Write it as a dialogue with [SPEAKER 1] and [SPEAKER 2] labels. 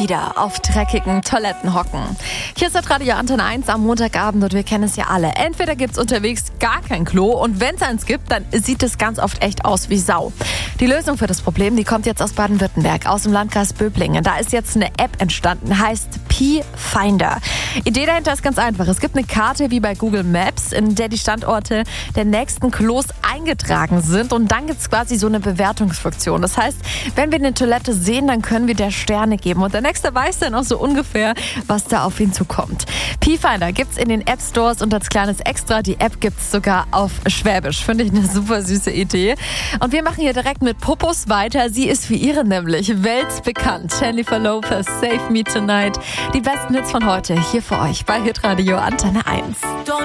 [SPEAKER 1] wieder auf dreckigen Toiletten hocken. Hier ist das Radio Antenne 1 am Montagabend und wir kennen es ja alle. Entweder gibt es unterwegs gar kein Klo und wenn es eins gibt, dann sieht es ganz oft echt aus wie Sau. Die Lösung für das Problem, die kommt jetzt aus Baden-Württemberg, aus dem Landkreis Böblingen. Da ist jetzt eine App entstanden, heißt P-Finder. Idee dahinter ist ganz einfach. Es gibt eine Karte wie bei Google Maps, in der die Standorte der nächsten Klos eingetragen sind und dann gibt es quasi so eine Bewertungsfunktion. Das heißt, wenn wir eine Toilette sehen, dann können wir der Sterne geben und der Nächste weiß dann auch so ungefähr, was da auf ihn zukommt. P-Finder gibt's in den App Stores und als kleines Extra, die App gibt's sogar auf Schwäbisch. Finde ich eine super süße Idee. Und wir machen hier direkt mit Popos weiter. Sie ist wie ihre nämlich weltbekannt. Jennifer Lopez, Save Me Tonight. Die besten Hits von heute hier für euch bei Hitradio Antenne 1.